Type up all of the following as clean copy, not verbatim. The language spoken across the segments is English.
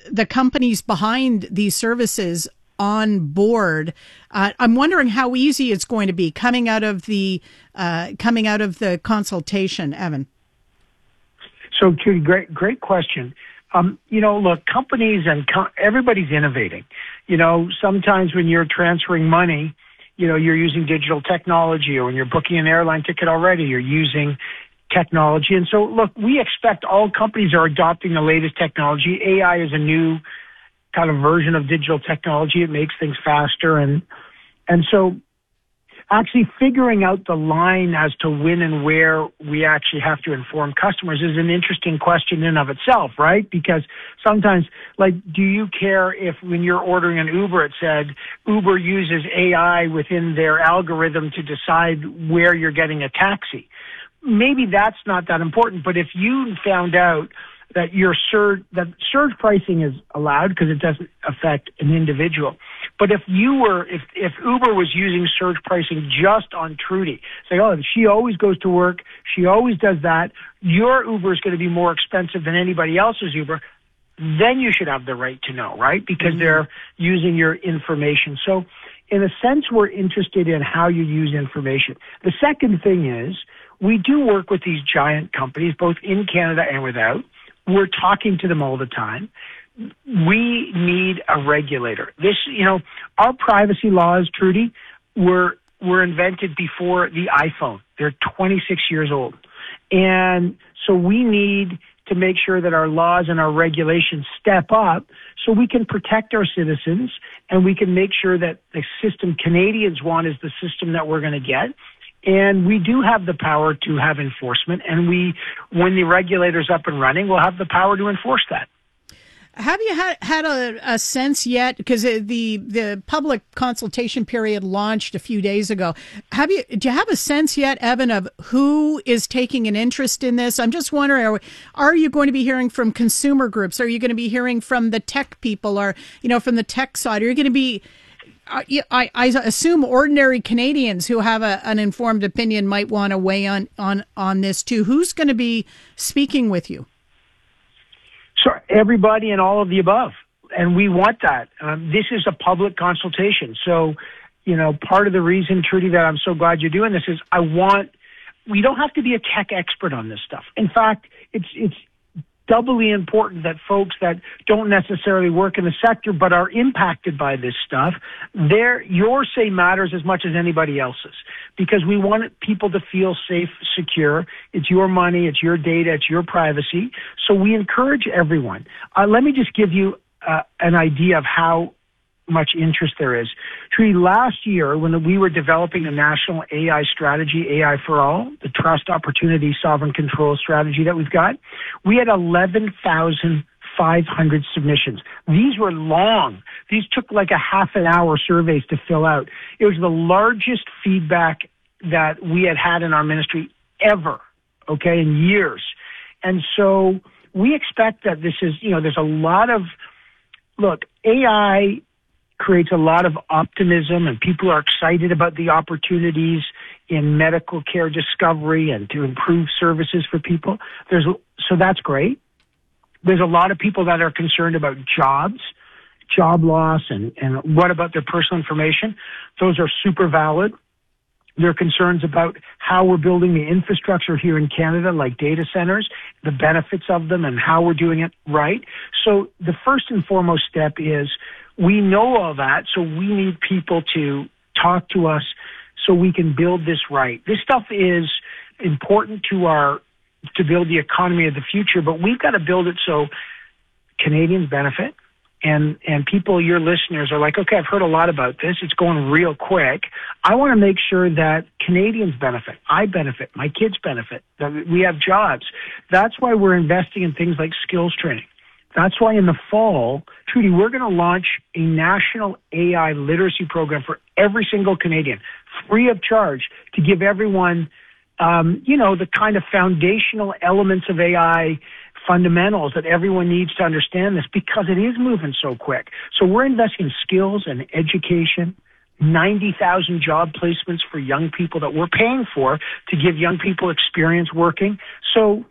the companies behind these services on board. I'm wondering how easy it's going to be coming out of the consultation, Evan. So, Trudy, great question. Look, companies and everybody's innovating. Sometimes when you're transferring money, you're using digital technology, or when you're booking an airline ticket already, you're using technology. And so, look, we expect all companies are adopting the latest technology. AI is a new kind of version of digital technology. It makes things faster. And so actually figuring out the line as to when and where we actually have to inform customers is an interesting question in of itself, right? Because sometimes, do you care if when you're ordering an Uber, it said Uber uses AI within their algorithm to decide where you're getting a taxi? Maybe that's not that important, but if you found out that surge pricing is allowed because it doesn't affect an individual. But if Uber was using surge pricing just on Trudy, say, oh, she always goes to work, she always does that, your Uber is going to be more expensive than anybody else's Uber, then you should have the right to know, right? Because they're using your information. So in a sense, we're interested in how you use information. The second thing is we do work with these giant companies, both in Canada and without. We're talking to them all the time. We need a regulator. Our privacy laws, Trudy, were invented before the iPhone. They're 26 years old. And so we need to make sure that our laws and our regulations step up so we can protect our citizens and we can make sure that the system Canadians want is the system that we're going to get. And we do have the power to have enforcement, and when the regulator's up and running, we'll have the power to enforce that. Have you had a sense yet, because the public consultation period launched a few days ago, do you have a sense yet, Evan, of who is taking an interest in this? I'm just wondering, are you going to be hearing from consumer groups? Are you going to be hearing from the tech people, or, from the tech side? Are you going to be... I assume ordinary Canadians who have an informed opinion might want to weigh on this too. Who's going to be speaking with you? So everybody and all of the above. And we want that. This is a public consultation. So, part of the reason, Trudy, that I'm so glad you're doing this is we don't have to be a tech expert on this stuff. In fact, it's doubly important that folks that don't necessarily work in the sector but are impacted by this stuff, your say matters as much as anybody else's, because we want people to feel safe, secure. It's your money, it's your data, it's your privacy. So we encourage everyone. Let me just give you an idea of how much interest there is. Trudy, last year when we were developing a national AI strategy, AI for All, the trust, opportunity, sovereign control strategy that we've got, we had 11,500 submissions. These were long. These took like a half an hour surveys to fill out. It was the largest feedback that we had in our ministry ever, in years. And so we expect that this is, there's a lot of, AI creates a lot of optimism, and people are excited about the opportunities in medical care discovery and to improve services for people. So that's great. There's a lot of people that are concerned about job loss, and what about their personal information? Those are super valid. There are concerns about how we're building the infrastructure here in Canada, like data centers, the benefits of them, and how we're doing it right. So the first and foremost step is we know all that, so we need people to talk to us so we can build this right. This stuff is important to build the economy of the future, but we've got to build it so Canadians benefit, and people, your listeners, are like, okay, I've heard a lot about this. It's going real quick. I want to make sure that Canadians benefit. I benefit. My kids benefit. That we have jobs. That's why we're investing in things like skills training. That's why in the fall, Trudy, we're going to launch a national AI literacy program for every single Canadian, free of charge, to give everyone, the kind of foundational elements of AI fundamentals that everyone needs to understand this, because it is moving so quick. So we're investing in skills and education, 90,000 job placements for young people that we're paying for to give young people experience working. So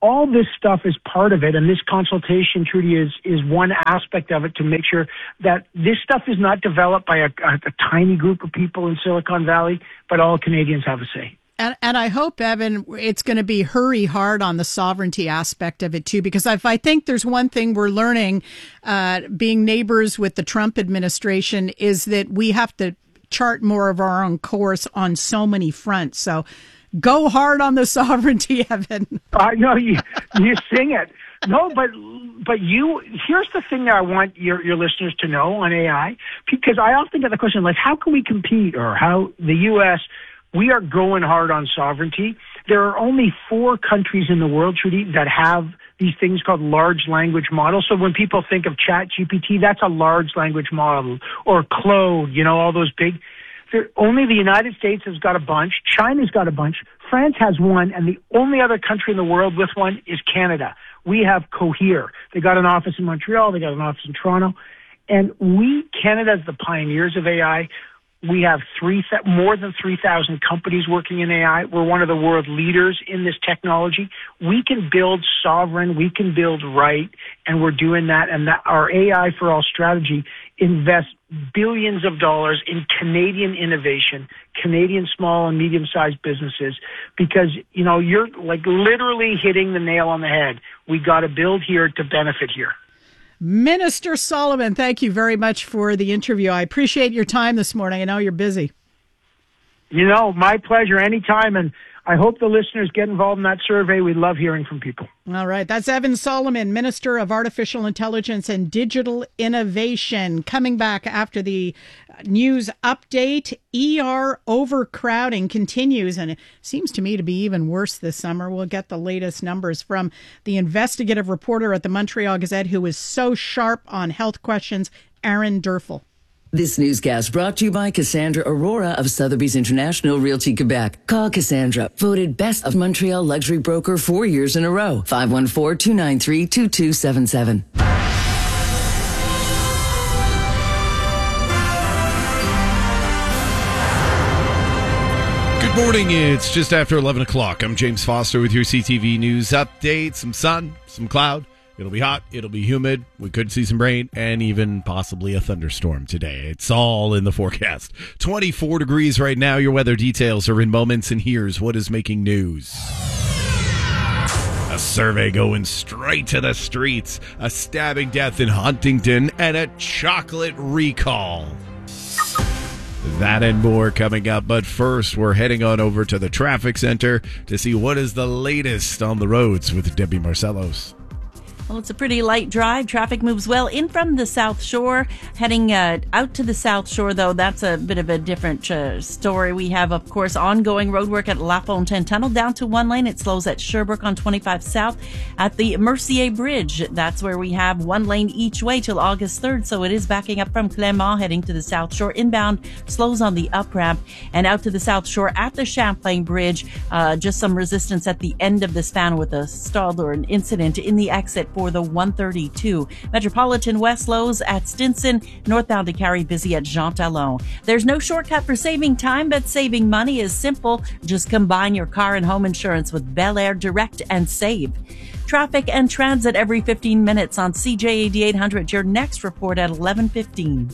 all this stuff is part of it, and this consultation, Trudy, is one aspect of it to make sure that this stuff is not developed by a tiny group of people in Silicon Valley, but all Canadians have a say. And I hope, Evan, it's going to be hurry hard on the sovereignty aspect of it, too, because if I think there's one thing we're learning, being neighbors with the Trump administration, is that we have to chart more of our own course on so many fronts. So go hard on the sovereignty, Evan. I know you sing it. No, but here's the thing that I want your listeners to know on AI, because I often get the question, like, how can we compete, or how the U.S., we are going hard on sovereignty. There are only 4 countries in the world, Trudy, that have these things called large language models. So when people think of ChatGPT, that's a large language model, or Claude, all those big. Only the United States has got a bunch. China's got a bunch. France has one, and the only other country in the world with one is Canada. We have Cohere. They got an office in Montreal. They got an office in Toronto. And Canada's the pioneers of AI. We have more than 3,000 companies working in AI. We're one of the world leaders in this technology. We can build sovereign, we can build right, and we're doing that. And our AI for All strategy invests billions of dollars in Canadian innovation, Canadian small and medium-sized businesses, because, you're like literally hitting the nail on the head. We got to build here to benefit here. Minister Solomon, thank you very much for the interview. I appreciate your time this morning. I know you're busy. My pleasure anytime. And I hope the listeners get involved in that survey. We love hearing from people. All right. That's Evan Solomon, Minister of Artificial Intelligence and Digital Innovation. Coming back after the news update, ER overcrowding continues, and it seems to me to be even worse this summer. We'll get the latest numbers from the investigative reporter at the Montreal Gazette, who is so sharp on health questions, Aaron Derfel. This newscast brought to you by Cassandra Aurora of Sotheby's International Realty Quebec. Call Cassandra, voted best of Montreal luxury broker 4 years in a row. 514-293-2277. Good morning. It's just after 11 o'clock. I'm James Foster with your CTV News update. Some sun, some cloud. It'll be hot. It'll be humid. We could see some rain and even possibly a thunderstorm today. It's all in the forecast. 24 degrees right now. Your weather details are in moments, and here's what is making news. A survey going straight to the streets. A stabbing death in Huntington and a chocolate recall. That and more coming up. But first, we're heading on over to the traffic center to see what is the latest on the roads with Debbie Marcellos. Well, it's a pretty light drive. Traffic moves well in from the South Shore. Heading out to the South Shore, though, that's a bit of a different story. We have, of course, ongoing roadwork at La Fontaine Tunnel down to 1 lane. It slows at Sherbrooke on 25 South. At the Mercier Bridge, that's where we have 1 lane each way till August 3rd. So it is backing up from Clermont heading to the South Shore. Inbound slows on the up ramp. And out to the South Shore at the Champlain Bridge, just some resistance at the end of the span with a stall or an incident in the exit for the 132. Metropolitan West slows at Stinson, northbound to Cary busy at Jean Talon. There's no shortcut for saving time, but saving money is simple. Just combine your car and home insurance with Bel Air Direct and save. Traffic and transit every 15 minutes on CJ 8800. Your next report at 11:15.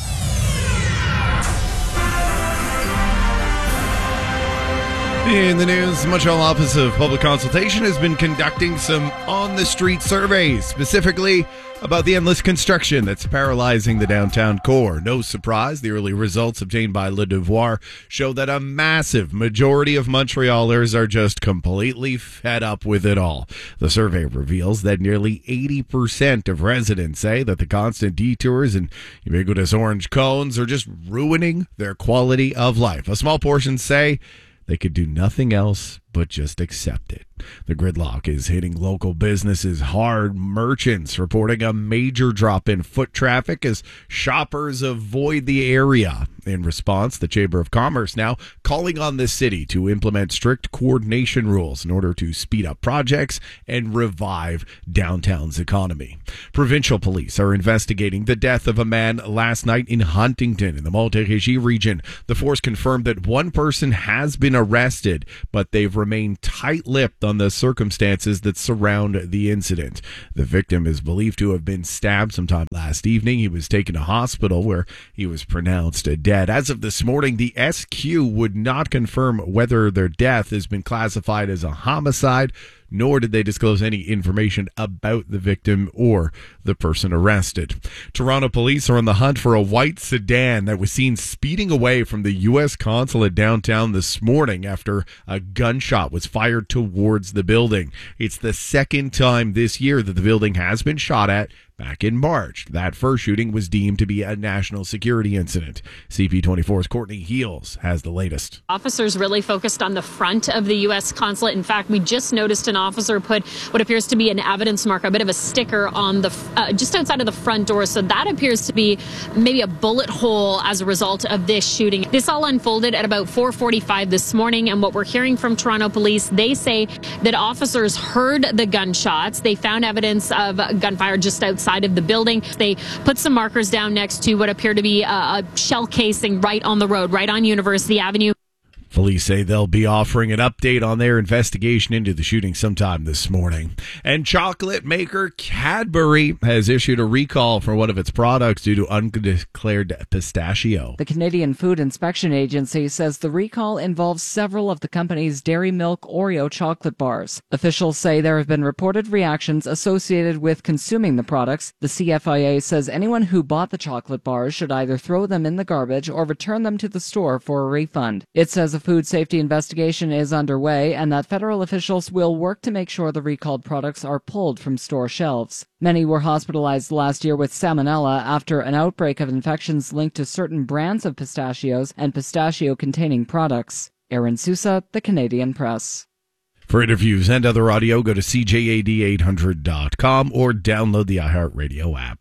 In the news, the Montreal Office of Public Consultation has been conducting some on-the-street surveys, specifically about the endless construction that's paralyzing the downtown core. No surprise, the early results obtained by Le Devoir show that a massive majority of Montrealers are just completely fed up with it all. The survey reveals that nearly 80% of residents say that the constant detours and ubiquitous orange cones are just ruining their quality of life. A small portion say they could do nothing else but just accept it. The gridlock is hitting local businesses hard. Merchants reporting a major drop in foot traffic as shoppers avoid the area. In response, the Chamber of Commerce now calling on the city to implement strict coordination rules in order to speed up projects and revive downtown's economy. Provincial police are investigating the death of a man last night in Huntington in the Montérégie region. The force confirmed that one person has been arrested, but they've remained remain tight-lipped on the circumstances that surround the incident. The victim is believed to have been stabbed sometime last evening. He was taken to hospital where he was pronounced dead. As of this morning, the SQ would not confirm whether their death has been classified as a homicide, nor did they disclose any information about the victim or the person arrested. Toronto police are on the hunt for a white sedan that was seen speeding away from the U.S. consulate downtown this morning after a gunshot was fired towards the building. It's the second time this year that the building has been shot at. Back in March, that first shooting was deemed to be a national security incident. CP24's Courtney Heels has the latest. Officers really focused on the front of the U.S. consulate. In fact, we just noticed an officer put what appears to be an evidence mark, a bit of a sticker on the just outside of the front door. So that appears to be maybe a bullet hole as a result of this shooting. This all unfolded at about 4:45 this morning. And what we're hearing from Toronto police, they say that officers heard the gunshots. They found evidence of gunfire just outside of the building. They put some markers down next to what appear to be a shell casing right on the road, right on University Avenue. Police say they'll be offering an update on their investigation into the shooting sometime this morning. And chocolate maker Cadbury has issued a recall for one of its products due to undeclared pistachio. The Canadian Food Inspection Agency says the recall involves several of the company's Dairy Milk Oreo chocolate bars. Officials say there have been reported reactions associated with consuming the products. The CFIA says anyone who bought the chocolate bars should either throw them in the garbage or return them to the store for a refund. It says a food safety investigation is underway and that federal officials will work to make sure the recalled products are pulled from store shelves. Many were hospitalized last year with salmonella after an outbreak of infections linked to certain brands of pistachios and pistachio-containing products. Aaron Sousa, The Canadian Press. For interviews and other audio, go to CJAD800.com or download the iHeartRadio app.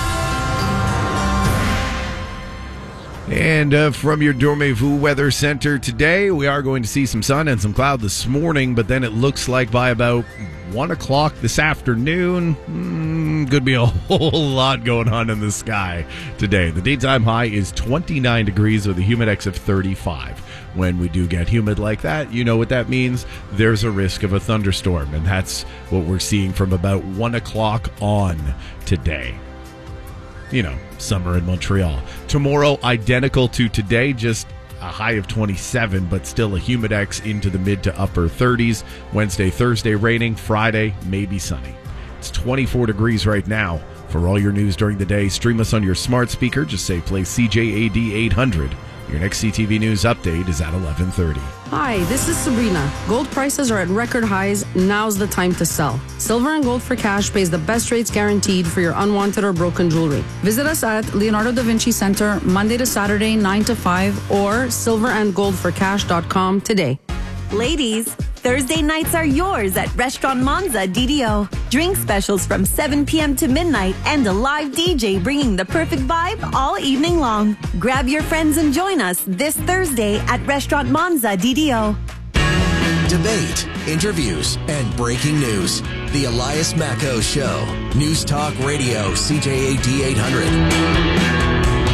And from your Dormez-vous Weather Center today, we are going to see some sun and some cloud this morning, but then it looks like by about 1 o'clock this afternoon, could be a whole lot going on in the sky today. The daytime high is 29 degrees with a humidex of 35. When we do get humid like that, you know what that means. There's a risk of a thunderstorm, and that's what we're seeing from about 1 o'clock on today. You know, summer in Montreal. Tomorrow, identical to today, just a high of 27, but still a humidex into the mid to upper 30s. Wednesday, Thursday, raining. Friday, maybe sunny. It's 24 degrees right now. For all your news during the day, stream us on your smart speaker. Just say play CJAD 800. Your next CTV News update is at 11:30. Hi, this is Sabrina. Gold prices are at record highs. Now's the time to sell. Silver and Gold for Cash pays the best rates guaranteed for your unwanted or broken jewelry. Visit us at Leonardo da Vinci Center Monday to Saturday 9 to 5 or silverandgoldforcash.com today. Ladies, Thursday nights are yours at Restaurant Monza DDO. Drink specials from 7 p.m. to midnight and a live DJ bringing the perfect vibe all evening long. Grab your friends and join us this Thursday at Restaurant Monza DDO. Debate, interviews, and breaking news. The Elias Macco Show. News Talk Radio, CJAD 800.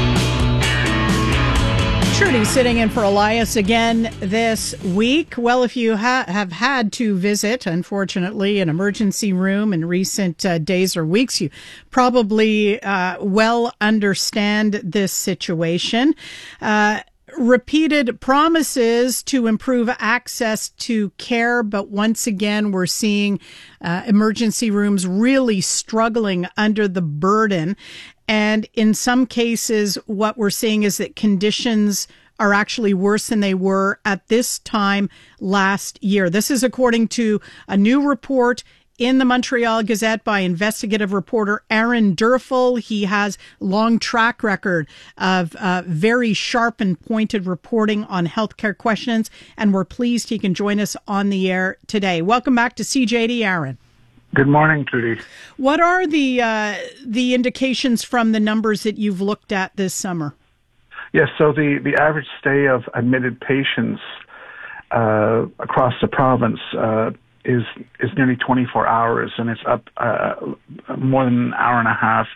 Trudy sitting in for Elias again this week. Well, if you have had to visit, unfortunately, an emergency room in recent days or weeks, you probably well understand this situation. Repeated promises to improve access to care, but once again, we're seeing emergency rooms really struggling under the burden. And in some cases, what we're seeing is that conditions are actually worse than they were at this time last year. This is according to a new report in the Montreal Gazette by investigative reporter Aaron Durfel. He has a long track record of very sharp and pointed reporting on healthcare questions, and we're pleased he can join us on the air today. Welcome back to CJD, Aaron. Good morning, Trudy. What are the indications from the numbers that you've looked at this summer? Yes, so the average stay of admitted patients across the province is nearly 24 hours, and it's up more than an hour and a half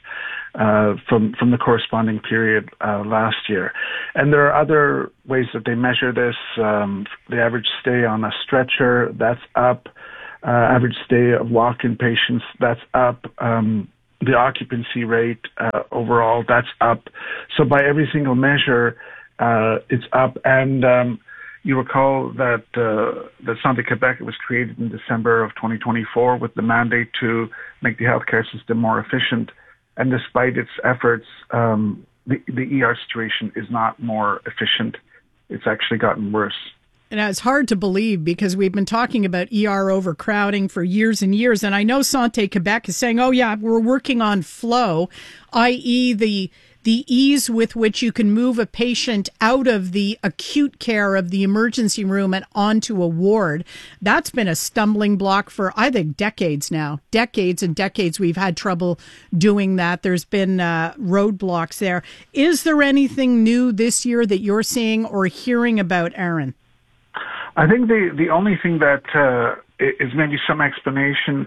from the corresponding period last year. And there are other ways that they measure this. The average stay on a stretcher, that's up. Average stay of walk-in patients, that's up. The occupancy rate overall, that's up. So by every single measure, it's up. And you recall that Santé Québec was created in December of 2024 with the mandate to make the healthcare system more efficient. And despite its efforts, the ER situation is not more efficient. It's actually gotten worse. And it's hard to believe because we've been talking about ER overcrowding for years and years. And I know Santé Québec is saying, oh, yeah, we're working on flow, i.e. the ease with which you can move a patient out of the acute care of the emergency room and onto a ward. That's been a stumbling block for, I think, decades now. Decades and decades we've had trouble doing that. There's been roadblocks there. Is there anything new this year that you're seeing or hearing about, Aaron? I think the only thing that is maybe some explanation,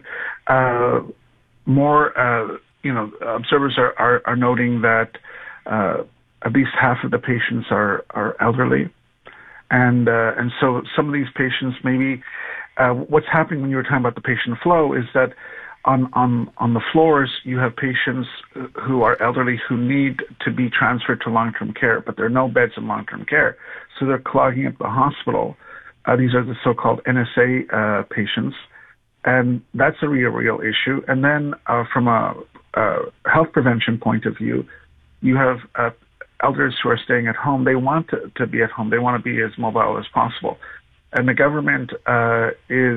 observers are noting that at least half of the patients are elderly, and so some of these patients maybe what's happening when you were talking about the patient flow is that on the floors you have patients who are elderly who need to be transferred to long-term care, but there are no beds in long-term care, so they're clogging up the hospital. These are the so-called NSA patients, and that's a real issue. And then from a health prevention point of view, you have elders who are staying at home. They want to be at home. They want to be as mobile as possible. And the government the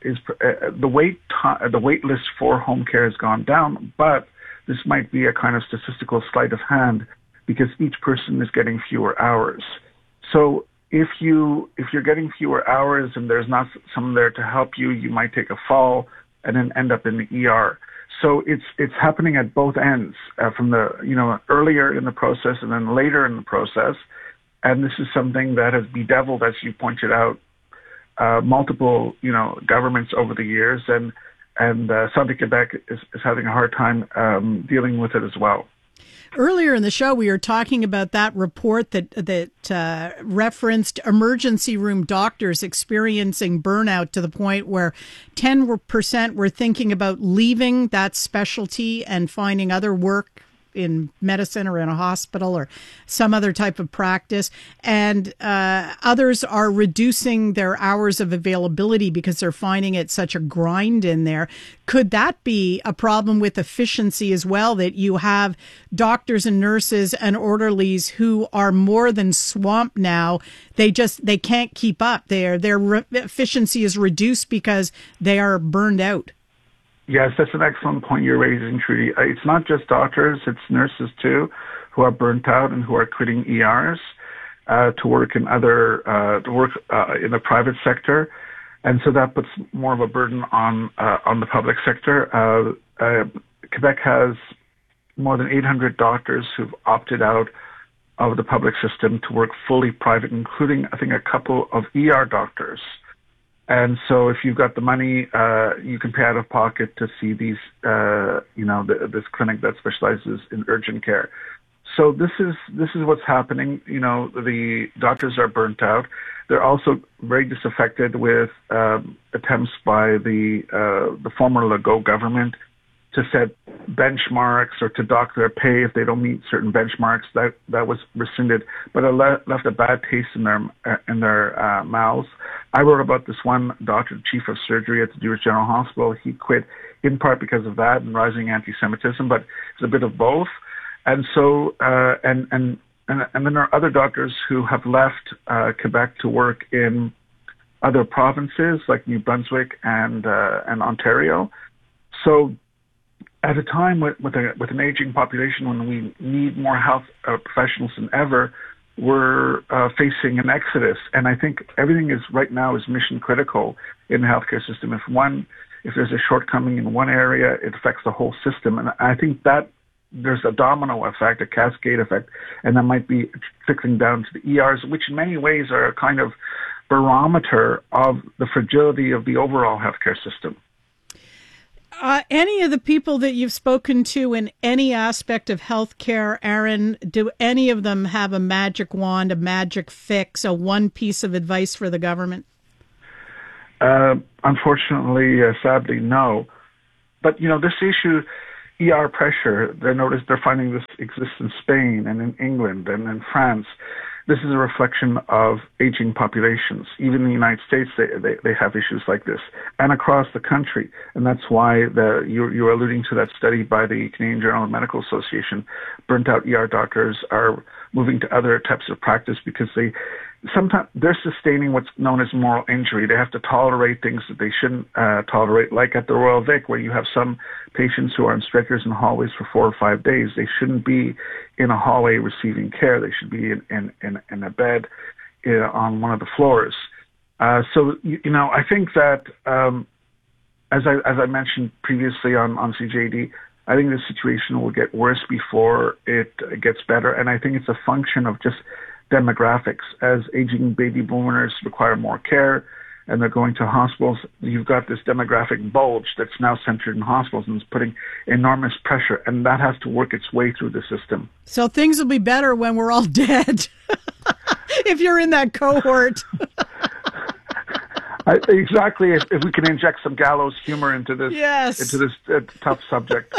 wait list for home care has gone down, but this might be a kind of statistical sleight of hand because each person is getting fewer hours. So if you're getting fewer hours and there's not someone there to help you, you might take a fall and then end up in the ER. So it's happening at both ends, from the earlier in the process and then later in the process. And this is something that has bedeviled, as you pointed out, multiple governments over the years, and Santé Québec is having a hard time dealing with it as well. Earlier in the show, we were talking about that report that referenced emergency room doctors experiencing burnout to the point where 10% were thinking about leaving that specialty and finding other work in medicine or in a hospital or some other type of practice. And others are reducing their hours of availability because they're finding it such a grind in there. Could that be a problem with efficiency as well, that you have doctors and nurses and orderlies who are more than swamped now? They can't keep up. Their efficiency is reduced because they are burned out. Yes, that's an excellent point you're raising, Trudy. It's not just doctors, it's nurses too, who are burnt out and who are quitting ERs to work in in the private sector. And so that puts more of a burden on the public sector. Quebec has more than 800 doctors who've opted out of the public system to work fully private, including, I think, a couple of ER doctors. And so if you've got the money, you can pay out of pocket to see these, this clinic that specializes in urgent care. So this is what's happening. The doctors are burnt out. They're also very disaffected with attempts by the former Legault government to set benchmarks or to dock their pay if they don't meet certain benchmarks. That was rescinded, but it left a bad taste in their mouths. I wrote about this one doctor, chief of surgery at the Jewish General Hospital. He quit in part because of that and rising anti-Semitism, but it's a bit of both. And so, and then there are other doctors who have left Quebec to work in other provinces like New Brunswick and Ontario. So, at a time with an aging population, when we need more health professionals than ever, we're facing an exodus. And I think everything right now is mission critical in the healthcare system. If there's a shortcoming in one area, it affects the whole system. And I think that there's a domino effect, a cascade effect, and that might be trickling down to the ERs, which in many ways are a kind of barometer of the fragility of the overall healthcare system. any of the people that you've spoken to in any aspect of healthcare, Aaron, do any of them have a magic wand, a magic fix, a one piece of advice for the government? Unfortunately, sadly, no. But, this issue, ER pressure, they're finding this exists in Spain and in England and in France. This is a reflection of aging populations. Even in the United States, they have issues like this, and across the country. And that's why you're alluding to that study by the Canadian Journal of Medical Association. Burnt out ER doctors are moving to other types of practice because sometimes they're sustaining what's known as moral injury. They have to tolerate things that they shouldn't tolerate, like at the Royal Vic, where you have some patients who are on stretchers in hallways for 4 or 5 days. They shouldn't be in a hallway receiving care. They should be in a bed on one of the floors. So I think that as I mentioned previously on CJAD, I think the situation will get worse before it gets better, and I think it's a function of just demographics. As aging baby boomers require more care and they're going to hospitals, you've got this demographic bulge that's now centered in hospitals and it's putting enormous pressure, and that has to work its way through the system. So things will be better when we're all dead, if you're in that cohort. Exactly. If we can inject some gallows humor into this, tough subject.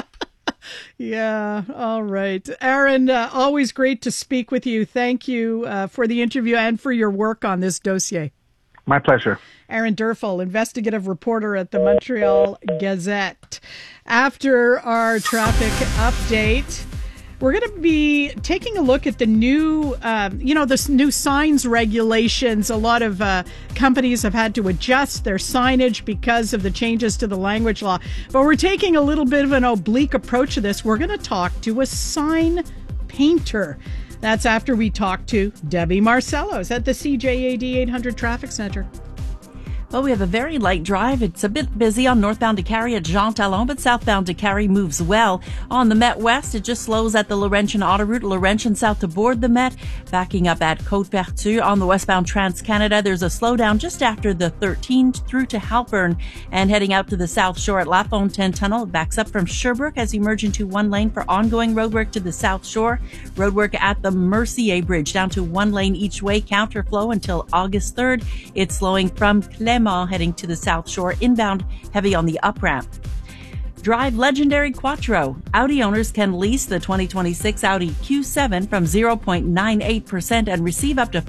Yeah. All right. Aaron, always great to speak with you. Thank you for the interview and for your work on this dossier. My pleasure. Aaron Durfel, investigative reporter at the Montreal Gazette. After our traffic update, we're going to be taking a look at the new, this new signs regulations. A lot of companies have had to adjust their signage because of the changes to the language law. But we're taking a little bit of an oblique approach to this. We're going to talk to a sign painter. That's after we talk to Debbie Marcellos at the CJAD 800 Traffic Center. Well, we have a very light drive. It's a bit busy on northbound to Carrie at Jean Talon, but southbound to Carrie moves well. On the Met West, it just slows at the Laurentian Autoroute, Laurentian south to board the Met. Backing up at Côte-Vertu on the westbound Trans-Canada, there's a slowdown just after the 13 through to Halpern, and heading out to the South Shore at La Fontaine Tunnel. It backs up from Sherbrooke as you merge into one lane for ongoing roadwork to the South Shore. Roadwork at the Mercier Bridge down to one lane each way, counterflow until August 3rd. It's slowing from Clément heading to the South Shore, inbound heavy on the up-ramp. Drive legendary Quattro. Audi owners can lease the 2026 Audi Q7 from 0.98% and receive up to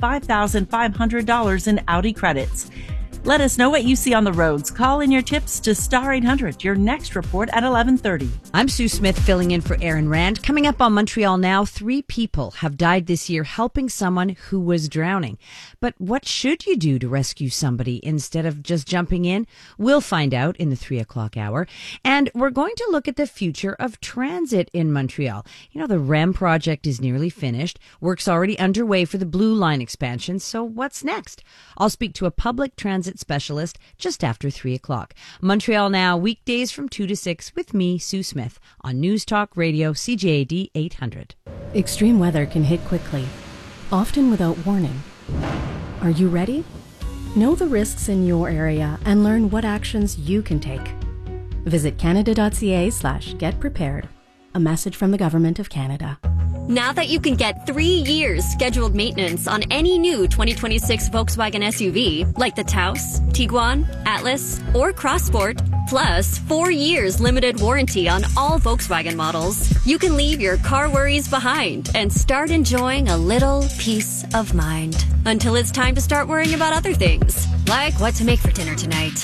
$5,500 in Audi credits. Let us know what you see on the roads. Call in your tips to Star 800. Your next report at 11:30. I'm Sue Smith filling in for Aaron Rand. Coming up on Montreal Now, 3 people have died this year helping someone who was drowning. But what should you do to rescue somebody instead of just jumping in? We'll find out in the 3 o'clock hour. And we're going to look at the future of transit in Montreal. The REM project is nearly finished. Work's already underway for the Blue Line expansion. So what's next? I'll speak to a public transit specialist just after 3 o'clock. Montreal Now, weekdays from 2 to 6 with me, Sue Smith, on News Talk Radio CJAD 800. Extreme weather can hit quickly, often without warning. Are you ready? Know the risks in your area and learn what actions you can take. Visit canada.ca/getprepared. A message from the Government of Canada. Now that you can get 3 years scheduled maintenance on any new 2026 Volkswagen SUV, like the Taos, Tiguan, Atlas, or Crossport, plus 4 years limited warranty on all Volkswagen models, you can leave your car worries behind and start enjoying a little peace of mind. Until it's time to start worrying about other things, like what to make for dinner tonight.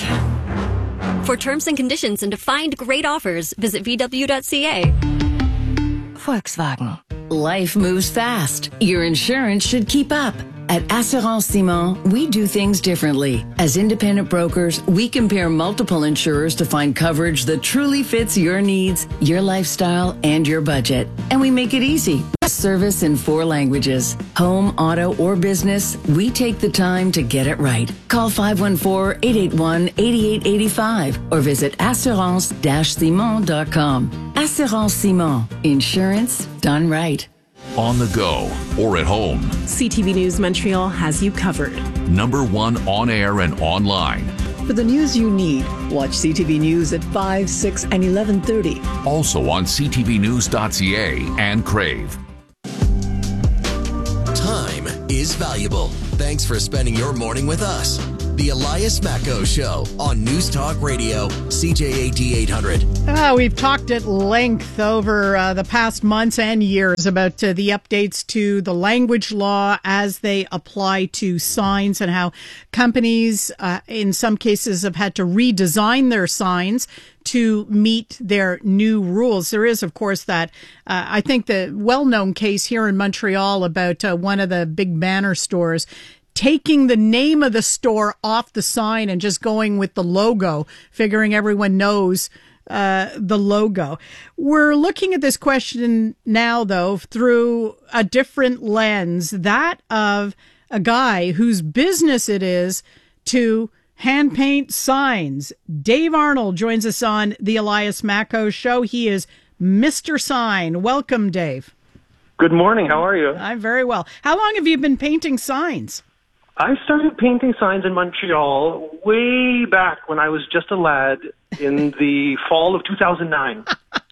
For terms and conditions and to find great offers, visit VW.ca. Volkswagen. Life moves fast. Your insurance should keep up. At Assurance Simon, we do things differently. As independent brokers, we compare multiple insurers to find coverage that truly fits your needs, your lifestyle, and your budget. And we make it easy. Service in 4 languages. Home, auto, or business, we take the time to get it right. Call 514-881-8885 or visit assurance-simon.com. Assurance Simon. Insurance done right. On the go or at home, CTV News Montreal has you covered. #1 on air and online. For the news you need, watch CTV News at 5, 6, and 11:30. Also on ctvnews.ca and Crave. Time is valuable. Thanks for spending your morning with us. The Elias Macko Show on News Talk Radio, CJAD 800. We've talked at length over the past months and years about the updates to the language law as they apply to signs, and how companies, in some cases, have had to redesign their signs to meet their new rules. There is, of course, that I think the well-known case here in Montreal about one of the big banner stores taking the name of the store off the sign and just going with the logo, figuring everyone knows the logo. We're looking at this question now, though, through a different lens, that of a guy whose business it is to hand paint signs. Dave Arnold joins us on the Elias Macko Show. He is Mr. Sign. Welcome, Dave. Good morning. How are you? I'm very well. How long have you been painting signs? I started painting signs in Montreal way back when I was just a lad in the fall of 2009.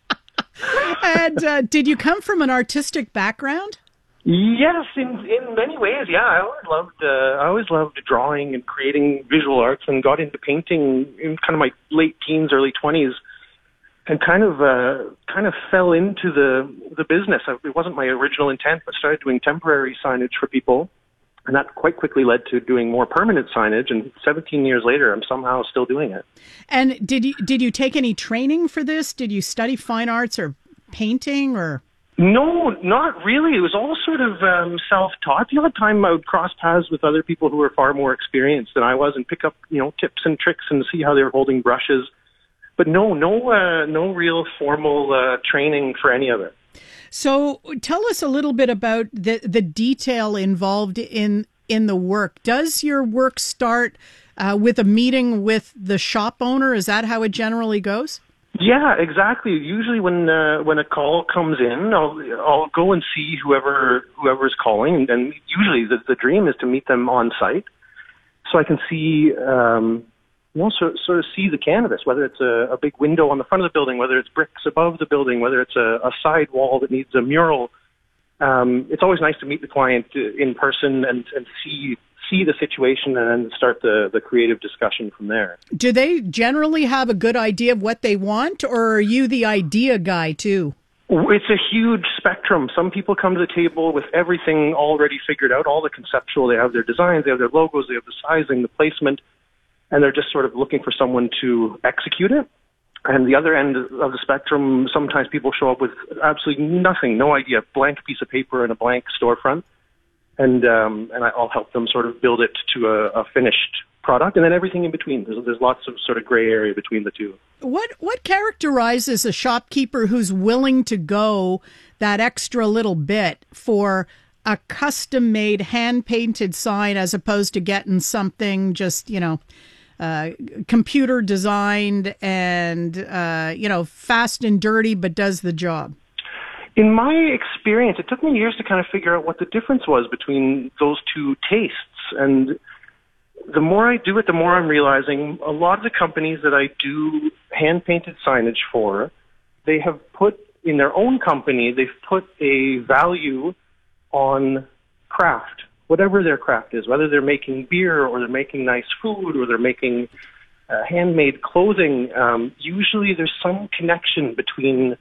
And did you come from an artistic background? Yes, in many ways, yeah. I always loved drawing and creating visual arts, and got into painting in kind of my late teens, early 20s, and kind of fell into the business. It wasn't my original intent, but started doing temporary signage for people. And that quite quickly led to doing more permanent signage. And 17 years later, I'm somehow still doing it. And did you take any training for this? Did you study fine arts or painting or? No, not really. It was all sort of self-taught. The other time I would cross paths with other people who were far more experienced than I was and pick up, tips and tricks and see how they were holding brushes. But no real formal training for any of it. So tell us a little bit about the detail involved in the work. Does your work start with a meeting with the shop owner? Is that how it generally goes? Yeah, exactly. Usually when a call comes in, I'll go and see whoever's calling, and usually the dream is to meet them on site, so I can see sort of see the canvas, whether it's a big window on the front of the building, whether it's bricks above the building, whether it's a side wall that needs a mural. It's always nice to meet the client in person and see the situation and then start the creative discussion from there. Do they generally have a good idea of what they want, or are you the idea guy too? It's a huge spectrum. Some people come to the table with everything already figured out, all the conceptual. They have their designs, they have their logos, they have the sizing, the placement, and they're just sort of looking for someone to execute it. And the other end of the spectrum, sometimes people show up with absolutely nothing, no idea, blank piece of paper and a blank storefront. And I'll help them sort of build it to a finished product, and then everything in between. There's lots of sort of gray area between the two. What characterizes a shopkeeper who's willing to go that extra little bit for a custom-made, hand-painted sign as opposed to getting something just, computer designed and, fast and dirty but does the job? In my experience, it took me years to kind of figure out what the difference was between those two tastes. And the more I do it, the more I'm realizing a lot of the companies that I do hand-painted signage for, they have put, in their own company, they've put a value on craft, whatever their craft is, whether they're making beer or they're making nice food or they're making handmade clothing. Usually there's some connection between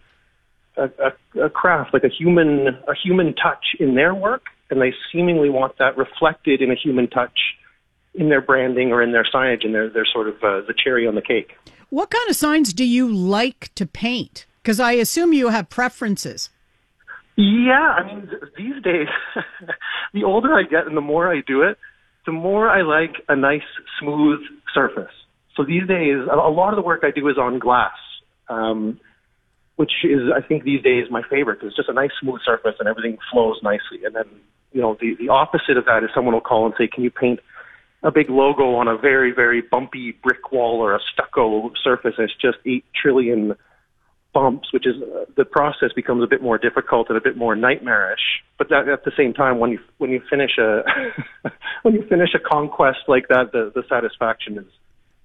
a craft, like a human touch in their work, and they seemingly want that reflected in a human touch in their branding or in their signage, and they're sort of the cherry on the cake. What kind of signs do you like to paint? Because I assume you have preferences. Yeah, I mean, these days, the older I get and the more I do it, the more I like a nice, smooth surface. So these days, a lot of the work I do is on glass. Which is, I think, these days my favorite, because it's just a nice smooth surface and everything flows nicely. And then, the opposite of that is someone will call and say, can you paint a big logo on a very, very bumpy brick wall or a stucco surface? And it's just 8 trillion bumps, which is, the process becomes a bit more difficult and a bit more nightmarish. But that, at the same time, when you finish a conquest like that, the satisfaction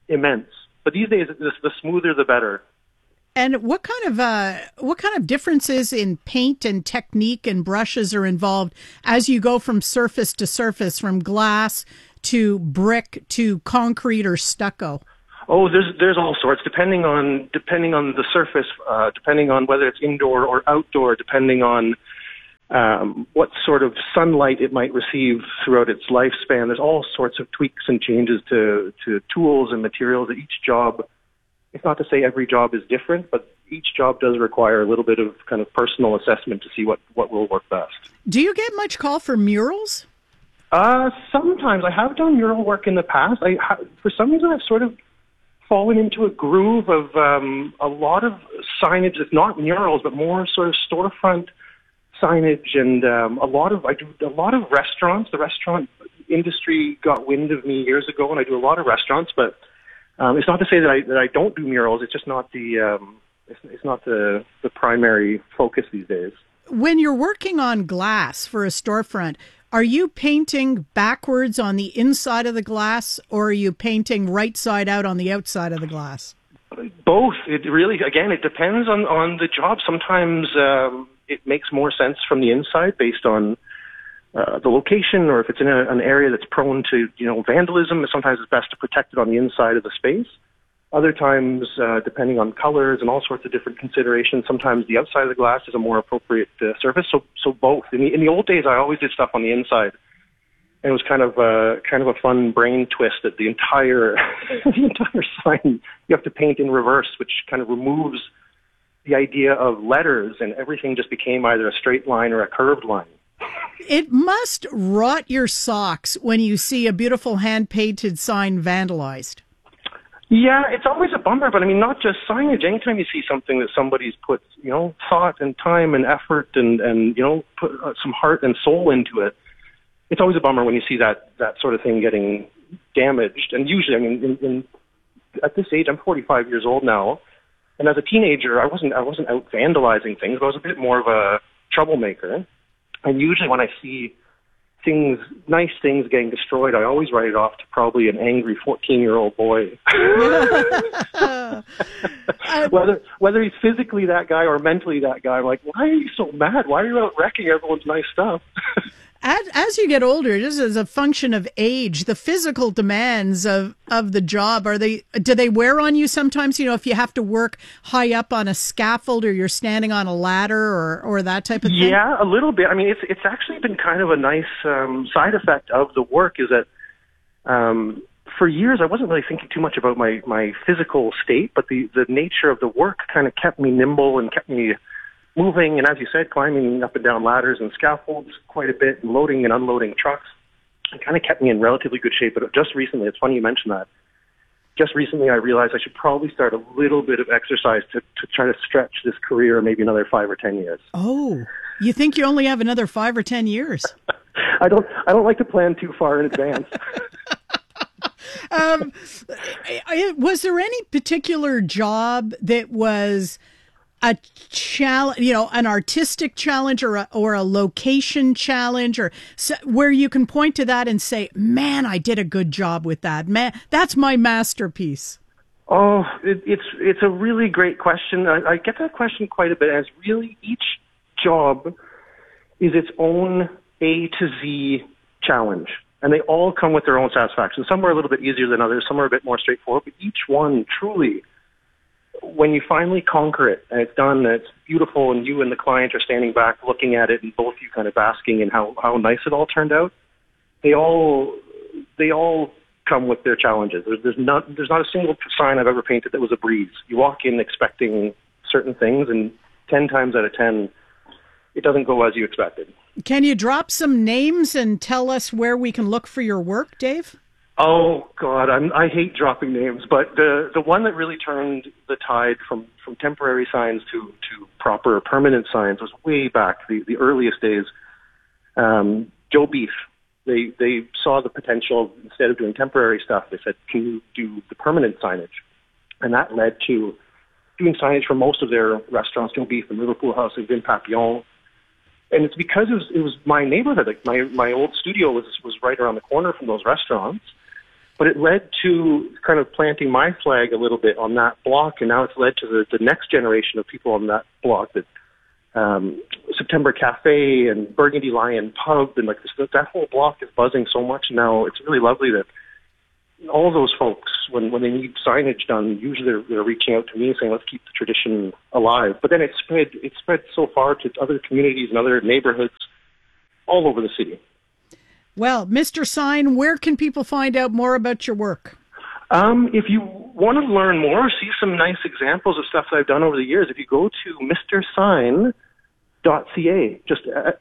immense. But these days, the smoother the better. And what kind of differences in paint and technique and brushes are involved as you go from surface to surface, from glass to brick to concrete or stucco? Oh, there's all sorts, depending on the surface, depending on whether it's indoor or outdoor, depending on what sort of sunlight it might receive throughout its lifespan. There's all sorts of tweaks and changes to tools and materials at each job. It's not to say every job is different, but each job does require a little bit of kind of personal assessment to see what will work best. Do you get much call for murals? Sometimes. I have done mural work in the past. For some reason, I've sort of fallen into a groove of a lot of signage that's not murals, but more sort of storefront signage, and I do a lot of restaurants. The restaurant industry got wind of me years ago, and I do a lot of restaurants, but it's not to say that I don't do murals. It's just not it's not the primary focus these days. When you're working on glass for a storefront, are you painting backwards on the inside of the glass, or are you painting right side out on the outside of the glass? Both. It really, again, it depends on the job. Sometimes it makes more sense from the inside based on the location, or if it's in an area that's prone to vandalism. Sometimes it's best to protect it on the inside of the space. Other times, depending on colors and all sorts of different considerations, sometimes the outside of the glass is a more appropriate surface. So both. In the old days, I always did stuff on the inside, and it was kind of a fun brain twist that the entire sign you have to paint in reverse, which kind of removes the idea of letters, and everything just became either a straight line or a curved line. It must rot your socks when you see a beautiful hand-painted sign vandalized. Yeah, it's always a bummer, but I mean, not just signage. Anytime you see something that somebody's put, thought and time and effort and put some heart and soul into it, it's always a bummer when you see that sort of thing getting damaged. And usually, I mean, at this age, I'm 45 years old now, and as a teenager, I wasn't out vandalizing things, but I was a bit more of a troublemaker. And usually when I see nice things getting destroyed, I always write it off to probably an angry 14-year-old boy. Whether he's physically that guy or mentally that guy, I'm like, why are you so mad? Why are you out wrecking everyone's nice stuff? As you get older, just as a function of age, the physical demands of the job, do they wear on you sometimes? If you have to work high up on a scaffold, or you're standing on a ladder, or that type of thing? Yeah, a little bit. I mean, it's actually been kind of a nice side effect of the work, is that for years I wasn't really thinking too much about my physical state, but the nature of the work kind of kept me nimble and kept me moving, and as you said, climbing up and down ladders and scaffolds quite a bit, and loading and unloading trucks. It kind of kept me in relatively good shape. But just recently, it's funny you mentioned that. Just recently, I realized I should probably start a little bit of exercise to try to stretch this career maybe another 5 or 10 years. Oh, you think you only have another 5 or 10 years? I don't like to plan too far in advance. Was there any particular job that was a challenge, an artistic challenge, or a location challenge, or where you can point to that and say, man, I did a good job with that. Man, that's my masterpiece? Oh, it's a really great question. I get that question quite a bit, as really each job is its own A to Z challenge, and they all come with their own satisfaction. Some are a little bit easier than others, some are a bit more straightforward, but each one truly, when you finally conquer it and it's done and it's beautiful and you and the client are standing back looking at it and both you kind of basking in how nice it all turned out, they all come with their challenges. There's not a single sign I've ever painted that was a breeze. You walk in expecting certain things, and 10 times out of 10, it doesn't go as you expected. Can you drop some names and tell us where we can look for your work, Dave? Oh, God, I hate dropping names, but the one that really turned the tide from temporary signs to proper permanent signs was way back, the earliest days. Joe Beef, they saw the potential. Instead of doing temporary stuff, they said, can you do the permanent signage? And that led to doing signage for most of their restaurants, Joe Beef and Liverpool House and Vin Papillon. And it's because it was my neighborhood. Like my old studio was right around the corner from those restaurants. But it led to kind of planting my flag a little bit on that block, and now it's led to the next generation of people on that block, that September Cafe and Burgundy Lion Pub, and like that whole block is buzzing so much now. It's really lovely that all of those folks, when they need signage done, usually they're reaching out to me saying, let's keep the tradition alive. But then it spread so far to other communities and other neighborhoods all over the city. Well, Mr. Sign, where can people find out more about your work? If you want to learn more, see some nice examples of stuff that I've done over the years, if you go to mrsign.ca, just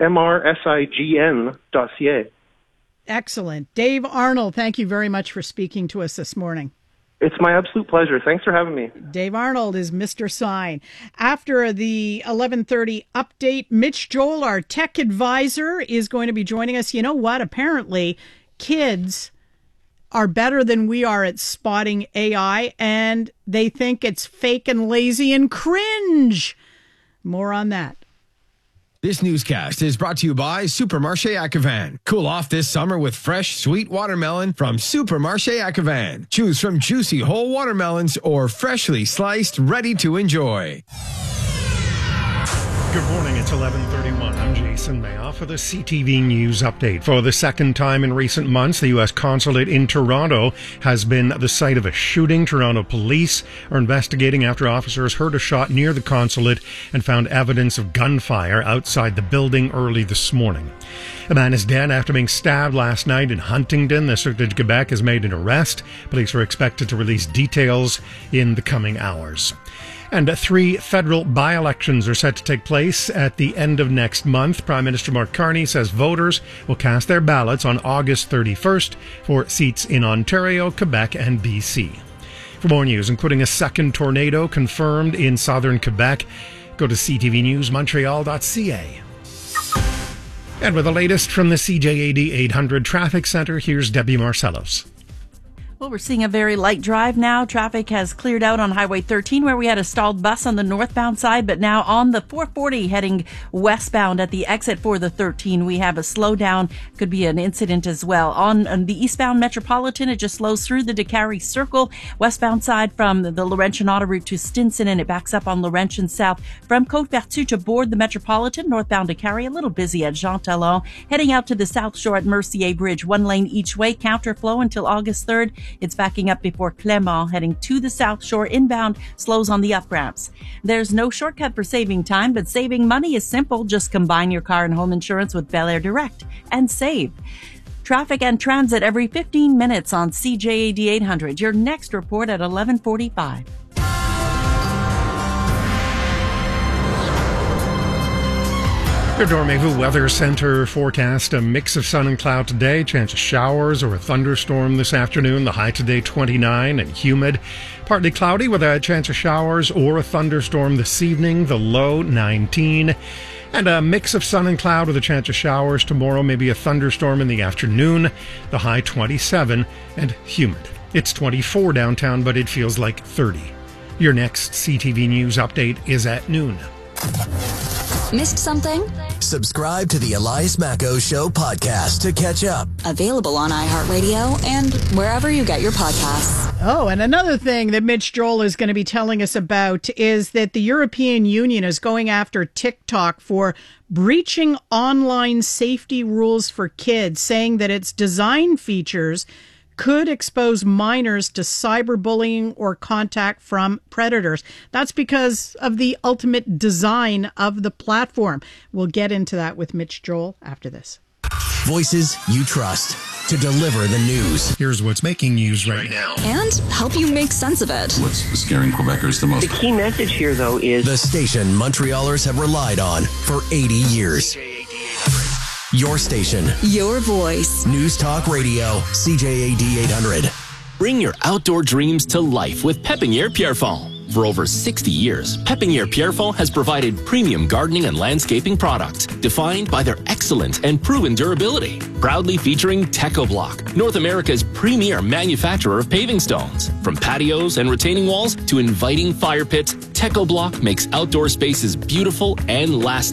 mrsign.ca. Excellent. Dave Arnold, thank you very much for speaking to us this morning. It's my absolute pleasure. Thanks for having me. Dave Arnold is Mr. Sign. After the 11:30 update, Mitch Joel, our tech advisor, is going to be joining us. You know what? Apparently, kids are better than we are at spotting AI, and they think it's fake and lazy and cringe. More on that. This newscast is brought to you by Supermarché Acavan. Cool off this summer with fresh, sweet watermelon from Supermarché Acavan. Choose from juicy whole watermelons or freshly sliced, ready to enjoy. Good morning, it's 11:31. I'm Jason Mayoff for the CTV News Update. For the second time in recent months, the U.S. Consulate in Toronto has been the site of a shooting. Toronto police are investigating after officers heard a shot near the consulate and found evidence of gunfire outside the building early this morning. A man is dead after being stabbed last night in Huntingdon. The Circuit of Quebec has made an arrest. Police are expected to release details in the coming hours. And 3 federal by-elections are set to take place at the end of next month. Prime Minister Mark Carney says voters will cast their ballots on August 31st for seats in Ontario, Quebec, and BC. For more news, including a second tornado confirmed in southern Quebec, go to ctvnewsmontreal.ca. And with the latest from the CJAD 800 Traffic Center, here's Debbie Marcellos. Well, we're seeing a very light drive now. Traffic has cleared out on Highway 13 where we had a stalled bus on the northbound side, but now on the 440 heading westbound at the exit for the 13, we have a slowdown. Could be an incident as well. On the eastbound Metropolitan, it just slows through the DeCarry Circle. Westbound side from the Laurentian Auto Route to Stinson, and it backs up on Laurentian South. From Côte-Vertu to board the Metropolitan, northbound DeCarry, a little busy at Jean Talon. Heading out to the South Shore at Mercier Bridge, 1 lane each way, counterflow until August 3rd. It's backing up before Clermont, heading to the South Shore inbound, slows on the up ramps. There's no shortcut for saving time, but saving money is simple. Just combine your car and home insurance with Bel Air Direct and save. Traffic and transit every 15 minutes on CJAD 800. Your next report at 11:45. Your Dormez-vous Weather Center forecast: a mix of sun and cloud today, chance of showers or a thunderstorm this afternoon. The high today 29 and humid. Partly cloudy with a chance of showers or a thunderstorm this evening. The low 19. And a mix of sun and cloud with a chance of showers tomorrow, maybe a thunderstorm in the afternoon. The high 27 and humid. It's 24 downtown, but it feels like 30. Your next CTV News update is at noon. Missed something? Subscribe to the Elias Macco Show podcast to catch up. Available on iHeartRadio and wherever you get your podcasts. Oh, and another thing that Mitch Joel is going to be telling us about is that the European Union is going after TikTok for breaching online safety rules for kids, saying that its design features could expose minors to cyberbullying or contact from predators. That's because of the ultimate design of the platform. We'll get into that with Mitch Joel after this. Voices you trust to deliver the news. Here's what's making news right now. And help you make sense of it. What's scaring Quebecers the most? The key message here, though, is the station Montrealers have relied on for 80 years. Your station. Your voice. News Talk Radio, CJAD 800. Bring your outdoor dreams to life with Pépinière Pierrefonds. For over 60 years, Pépinière Pierrefonds has provided premium gardening and landscaping products defined by their excellent and proven durability. Proudly featuring TechoBlock, North America's premier manufacturer of paving stones. From patios and retaining walls to inviting fire pits, TechoBlock makes outdoor spaces beautiful and lasting.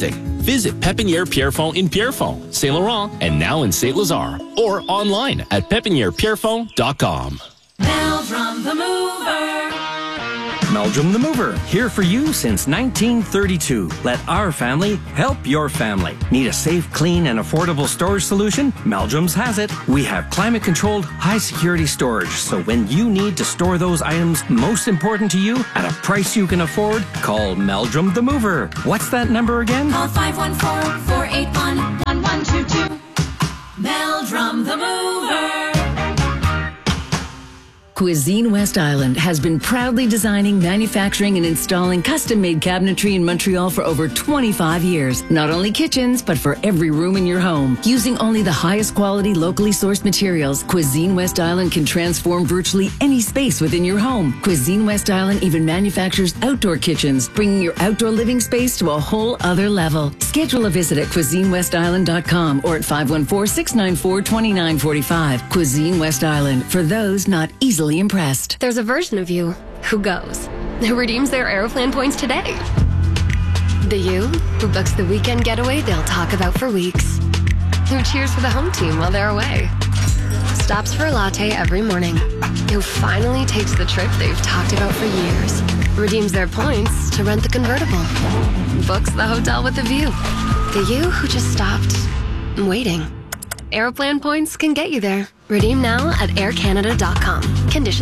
Visit Pépinière Pierrefonds in Pierrefonds, Saint Laurent, and now in Saint Lazare, or online at pepinierpierrefonds.com. Meldrum the Mover. Meldrum the Mover, here for you since 1932. Let our family help your family. Need a safe, clean, and affordable storage solution? Meldrum's has it. We have climate-controlled, high-security storage, so when you need to store those items most important to you at a price you can afford, call Meldrum the Mover. What's that number again? Call 514-481-1122. Meldrum the Mover. Cuisine West Island has been proudly designing, manufacturing, and installing custom-made cabinetry in Montreal for over 25 years. Not only kitchens, but for every room in your home. Using only the highest quality, locally sourced materials, Cuisine West Island can transform virtually any space within your home. Cuisine West Island even manufactures outdoor kitchens, bringing your outdoor living space to a whole other level. Schedule a visit at CuisineWestIsland.com or at 514-694-2945. Cuisine West Island, for those not easily impressed. There's a version of you who goes, who redeems their Aeroplan points today. The you who books the weekend getaway they'll talk about for weeks. Who cheers for the home team while they're away. Stops for a latte every morning. Who finally takes the trip they've talked about for years. Redeems their points to rent the convertible. Books the hotel with a view. The you who just stopped waiting. Aeroplan points can get you there. Redeem now at aircanada.com. Conditions